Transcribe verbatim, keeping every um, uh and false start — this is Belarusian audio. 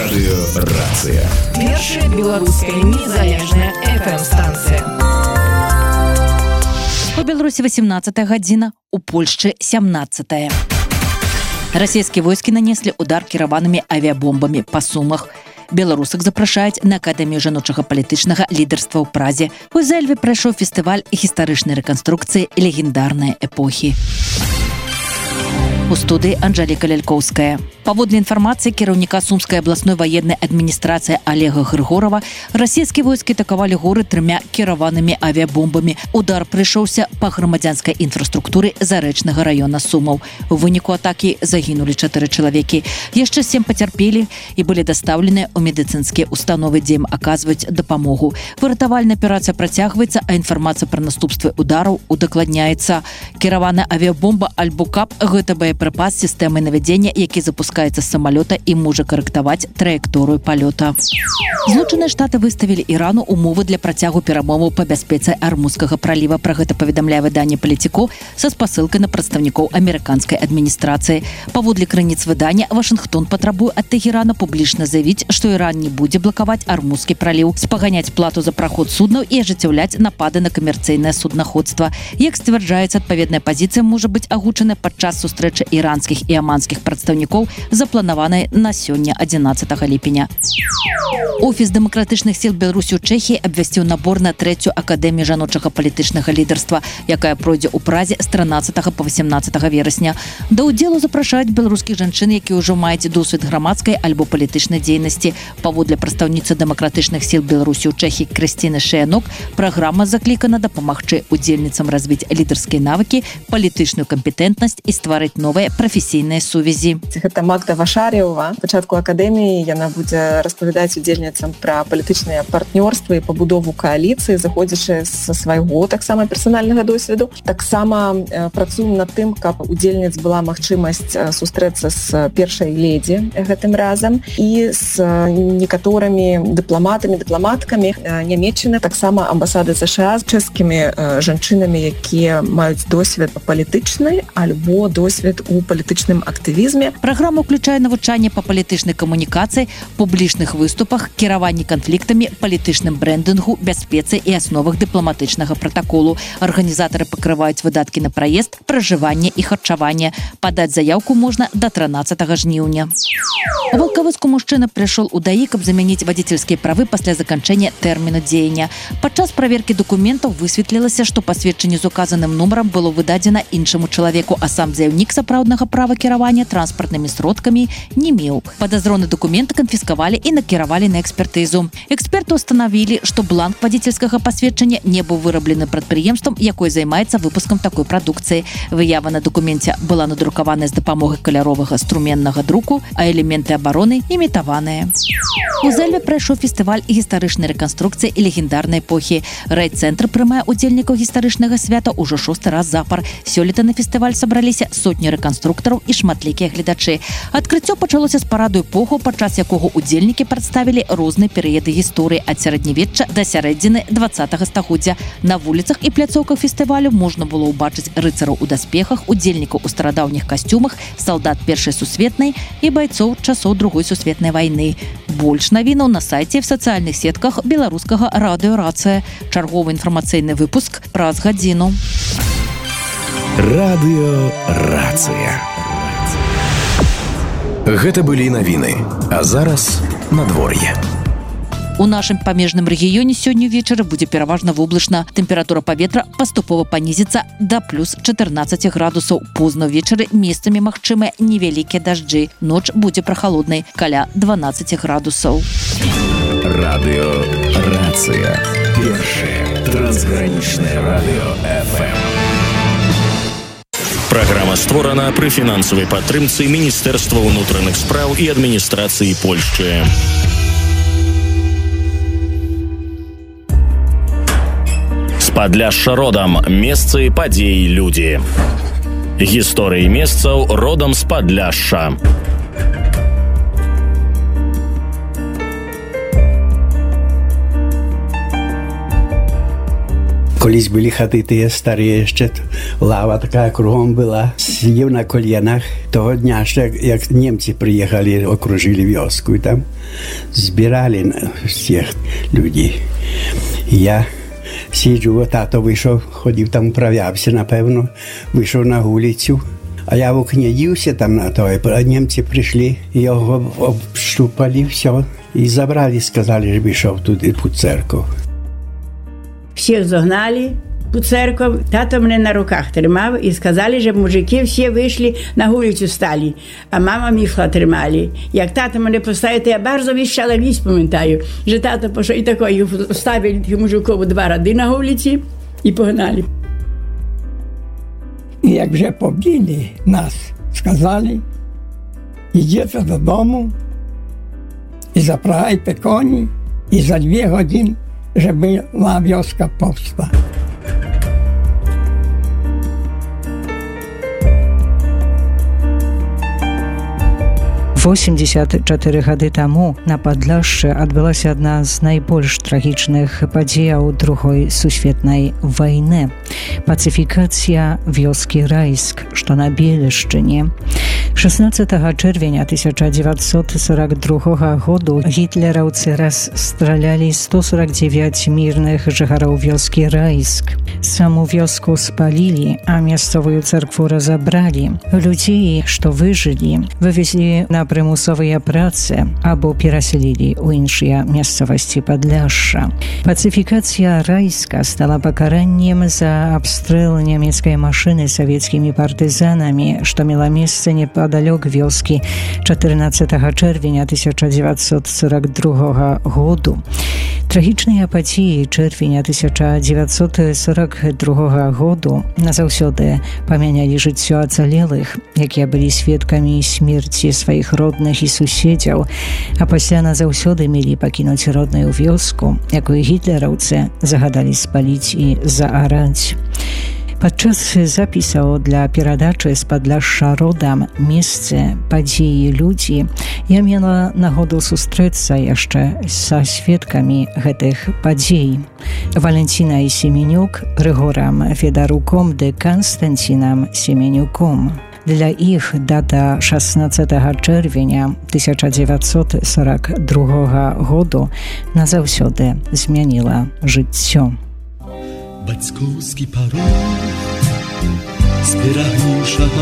Радыёрацыя. Першая беларуская незалежная эф эм-станцыя. У Беларусі васемнадцатая гадзіна, у Польшчы сямнадцатая. Расійскія войскі нанеслі удар кіраванымі авіабомбамі па Сумах. Беларусак запрашаюць на Акадэмію жаночага палітычнага лідарства ў Празе. У Зэльве прайшоў фестываль гістарычнай рэканструкцыі легендарнай эпохі. У студыі Анжэліка Лялькоўская. Паводле інфармацыі кіраўніка Сумскай абласной ваеннай адміністрацыі Олега Грыгорова, расійскія войскі атакавалі горы трымя кіраванымі авіабомбамі. Удар прыйшоўся па грамадзянскай інфраструктуры зарэчнага раёна Сумаў. У выніку атакі загінулі чатыры чалавекі. Яшчэ сем пацярпелі і былі дастаўленыя ў медыцынскія установы, дзе ім аказваюць дапамогу. Выратавальная аперацыя працягваецца, а інфармацыя пра наступствы удараў удакладняецца. Кіраваная авіабомба альбо кап – гэта боепрыпас сістэмы навядзення, які запускаецца з самалёта і можа карэктаваць траекторыю палёта. Злучаныя Штаты выставілі Ірану умовы для працягу перамоваў па бяспецы Армузскага праліва. Пра гэта паведамляе выданне «Палітіко» са спасылкай на прадстаўнікоў амерыканскай адміністрацыі. Паводле крыніц выдання, Вашынгтон патрабуе ад Тэхерана публічна заявіць, што Іран не будзе блакаваць Армузскі праліў, спаганяць плату за праход суднаў і ажыццяўляць напады на камерцыйнае суднаходства. Як сцвярджаецца, адпаведная пазіцыя можа быць агучана падчас сустрэчы іранскіх і аманскіх прадстаўнікоў, запланаванай на сёння адзінаццатага ліпеня. Офіс дэмакратычных сіл Беларусі ў Чэхіі абвясціў набор на трэцюю Акадэмію жаночага палітычнага лідарства, якая пройдзе ў Празе з трынаццатага па васемнаццатага верасня. Да ўдзелу запрашаюць беларускіх жанчын, якія ўжо маюць досвед грамадскай альбо палітычнай дзейнасці. Паводле прадстаўніцы дэмакратычных сіл Беларусі ў Чэхіі Крысціны Шэянок, праграма заклікана дапамагчы удзельніцам развіць лідарскія навыкі, палітычную кампетэнтнасць і стварыць новыя прафесійныя сувязі. Гэта Магда Вашаріева. Пачатку акадэміі яна будзе распавядаць удзельніцам пра палітычныя партнёрствы і пабудову кааліцыі, заходзячы са свайго таксама персанальнага досведу. Таксама працуем над тым, каб удзельніц была магчымасць сустрэцца з першай ледзі гэтым разам і з некаторымі дыпламатамі, дыпламаткамі Нямецчыны, таксама амбасады США з чэшскімі жанчынамі, якія маюць досвед палітычны альбо досвед у палітычным актывізме. Праграма ўключае навучанне па палітычнай камунікацыі, публічных выступах, кіраванні канфліктамі, палітычным брэндынгу, бяспецы і асновах дыпламатычнага пратаколу. Арганізатары пакрываюць выдаткі на праезд, пражыванне і харчаванне. Падаць заяўку можна да трынаццатага жніўня. У Валкавыску мужчына прыйшоў у ДАІ, каб замяніць вадзіцельскія правы пасля заканчэння тэрміну дзеяння. Падчас праверкі дакументаў высветлілася, што пасведчанне з указаным нумарам было выдадзена іншаму чалавеку, а сам заяўнік сапраўднага права кіравання транспартнымі сродкамі не меў. Падазроны дакументы канфіскавалі і накіравалі на экспертызу. Эксперты установілі, што бланк вадзіцельскага пасведчання не быў выраблены прадпрыемствам, якое займаецца выпускам такой прадукцыі. Выява на дакуменце была надрукаваная з дапамогай каляровага струменнага друку, а элементы абароны імітаваныя. У Зэльве прайшоў фестываль гістарычнай рэканструкцыі і легендарнай эпохі. Райцэнтр прымае удзельнікаў гістарычнага свята ўжо шосты раз запар. Сёлета на фестываль сабраліся сотні рэканструктараў і шматлікія гледачы. Адкрыццё пачалося з параду эпоху, падчас якога удзельнікі прадставілі розныя перыяды гісторыі ад сярэднявечча да сярэдзіны дваццатага стагоддзя. На вуліцах і пляцоўках фестывалю можна было ўбачыць рыцараў у даспехах, удзельнікаў у старадаўніх касцюмах, салдат першай сусветнай і байцоў часоў другой сусветнай вайны. Больш навінаў на сайце і в сацыяльных сетках беларускага радыёрацыя. Чарговы інфармацыйны выпуск праз гадзіну. Радыёрацыя. Гэта былі навіны, а зараз надвор'е. У нашым памежным рэгіёне сёння ўвечары будзе пераважна воблачна. Тэмпература паветра паступова панізіцца да плюс чатырнаццаць градусаў. Позна ўвечары месцамі магчымыя невялікія дажджы. Ноч будзе прахалоднай, каля дванаццаць градусаў. Радыёрацыя. Першае трансгранічнае радыё эф эм. Праграма створана пры фінансавай падтрымцы Міністэрства ўнутраных спраў і адміністрацыі Польшчы. З Падляшша родам. Месцы, падзеі, людзі. Гісторыі месцаў родам з Падляшша. Калі колись были хаты тыя старые еще, лава такая кругом была. Сидел на коленах. Того дня, ще, як немцы приехали, окружили вёску, и там збирали всех людей. Я сиджу, тато вийшов, ходив там, правявся, напевно, вийшов на вулицю. А я в окне дився там на той, а німці прийшли, його обштупали, все, і забрали, сказали, щоб йшов туди під церкву. Всіх загнали під церкву, тато мене на руках тримав і сказали, щоб мужики всі вийшли на вулицю стали, а мама міхла тримали. Як тато мене поставив, то я дуже віщала вісь, пам'ятаю, що тато пішов і такий, ставили тих мужиків два ради на вулиці і погнали. І як вже побили нас, сказали, йдете додому і запрягайте коні, і за дві години вже була вёска повста. восемьдесят чатыры гады таму на Падляшшы адбылася адна з найбольш трагічных падзеяў другой сусветнай вайны. Пацыфікацыя вёскі Райск, што на Белешчыне. шестнадцатого чэрвеня тысяча девятьсот сорок другого году гітлераўцы расстралялі сто сорок девять мірных жыхароў вёскі Райск. Саму вёску спалілі, а мясцовую царкву разабралі. Людзей, што выжылі, вывезлі на прымусовыя працы або пераселілі ў іншыя мясцовасці Падляшша. Пацыфікацыя Райска стала пакараннем за абстрэл нямецкай машыны савецкімі партызанамі, што мела месца непадалёк вёскі чатырнаццатого чэрвеня тысяча девятьсот сорок другого году. Трагічныя падзеі чэрвеня тысяча девятьсот сорок другого году назаўсёды памянялі жыццё ацалелых, якія былі сведкамі смерці сваіх родных і суседзяў, а пасля назаўсёды мелі пакінуць родную вёску, якую гітлераўцы загадалі спаліць і заараць. Падчас запісаў для перадачы з Падляшша родам месцы, падзеі, людзі, я мела нагоду сустрэцца яшчэ са сведкамі гэтых падзей. Валентинай Семенюк, Григорам Федаруком ды Константинам Семенюком. Для іх дата шестнадцатого чэрвеня тысяча девятьсот сорок другого году назаўсёды змяніла жыццё. Бацькоўскі парог збіраюша